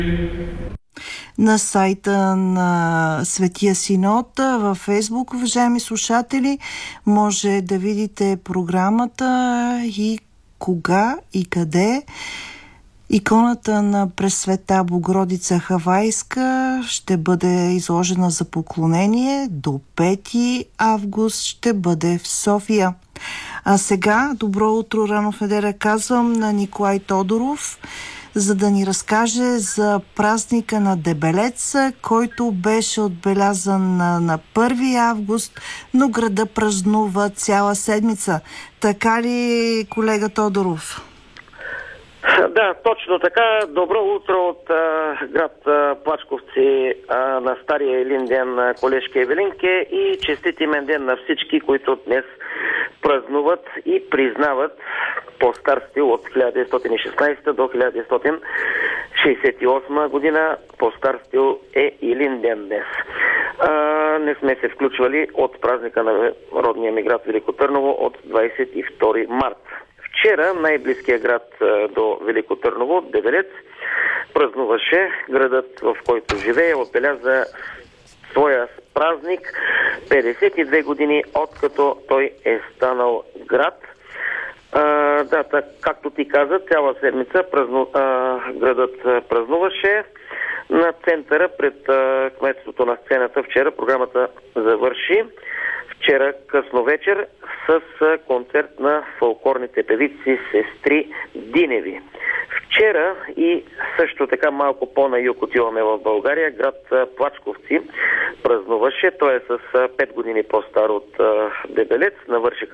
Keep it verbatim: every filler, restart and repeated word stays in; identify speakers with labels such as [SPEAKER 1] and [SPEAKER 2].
[SPEAKER 1] На сайта на Светия Синод във Фейсбук, уважаеми слушатели, може да видите програмата и кога и къде. Иконата на Пресвета Богородица Хавайска ще бъде изложена за поклонение. До пети август ще бъде в София. А сега, добро утро, рано в неделя, казвам на Николай Тодоров, за да ни разкаже за празника на Дебелец, който беше отбелязан на, на първи август, но града празнува цяла седмица. Така ли, колега Тодоров?
[SPEAKER 2] Да, точно така. Добро утро от а, град а, Плачковци а, на Стария Елин ден на колежки Евелинке и честит имен ден на всички, които днес празнуват и признават по-стар стил от хиляда деветстотин и шестнадесета до хиляда деветстотин шестдесет и осма година. По-стар стил е Илин ден днес. А, не сме се включвали от празника на родния ми град Велико Търново от двадесет и втори март. Вчера най-близкият град до Велико Търново, Дебелец, празнуваше. Градът, в който живее, отбеляза своя празник петдесет и две години, откато той е станал град. А, да, так, както ти каза, цяла седмица празну, а, градът празнуваше. На центъра пред а, кметството на сцената вчера програмата завърши. Вчера късно вечер с концерт на фолклорните певици Сестри Диневи. Вчера и също така малко по-на юг отиваме в България, град Плачковци празнуваше. Той е с пет години по-стар от Дебелец. Навършиха